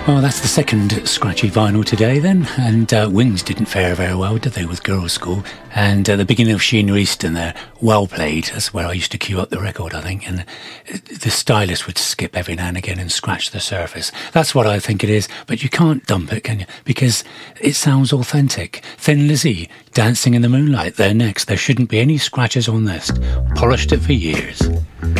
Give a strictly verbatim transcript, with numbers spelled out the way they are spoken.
Well, that's the second scratchy vinyl today then, and uh, Wings didn't fare very well, did they, with Girls' School? And uh, the beginning of Sheena Easton there, Well Played, that's where I used to queue up the record, I think, and the stylist would skip every now and again and scratch the surface. That's what I think it is, but you can't dump it, can you? Because it sounds authentic. Thin Lizzy, Dancing in the Moonlight, they're next. There shouldn't be any scratches on this. Polished it for years.